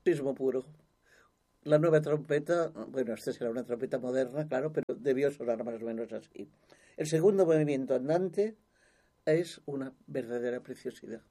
virtuosismo puro. La nueva trompeta, bueno, esta será una trompeta moderna, claro, pero debió sonar más o menos así. El segundo movimiento andante es una verdadera preciosidad.